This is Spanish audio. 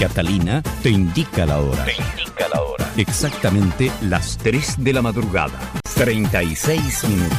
Catalina te indica la hora. Exactamente las 3 de la madrugada. 36 minutos.